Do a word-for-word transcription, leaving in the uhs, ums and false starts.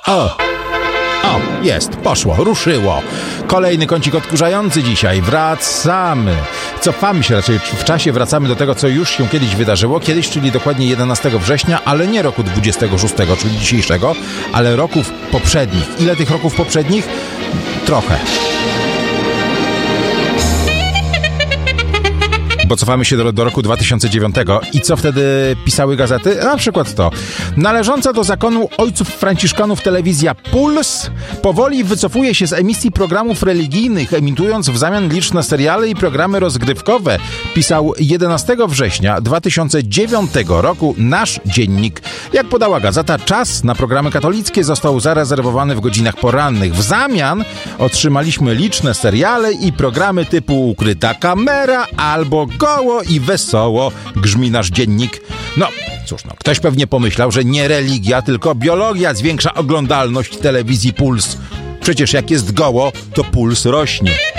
O! O, jest, poszło, ruszyło. Kolejny kącik odkurzający dzisiaj. Wracamy. Cofamy się raczej w czasie, wracamy do tego, co już się kiedyś wydarzyło. Kiedyś, czyli dokładnie jedenastego września, ale nie roku dwudziestego szóstego, czyli dzisiejszego, ale roków poprzednich. Ile tych roków poprzednich? Trochę. Bo cofamy się do, do roku dwa tysiące dziewiątego. I co wtedy pisały gazety? Na przykład to. Należąca do zakonu ojców franciszkanów telewizja Puls powoli wycofuje się z emisji programów religijnych, emitując w zamian liczne seriale i programy rozgrywkowe. Pisał jedenastego września dwa tysiące dziewiątego roku nasz dziennik. Jak podała gazeta, czas na programy katolickie został zarezerwowany w godzinach porannych. W zamian otrzymaliśmy liczne seriale i programy typu Ukryta kamera albo Goło i wesoło, grzmi nasz dziennik. No, cóż no, ktoś pewnie pomyślał, że nie religia, tylko biologia zwiększa oglądalność telewizji Puls. Przecież jak jest goło, to puls rośnie.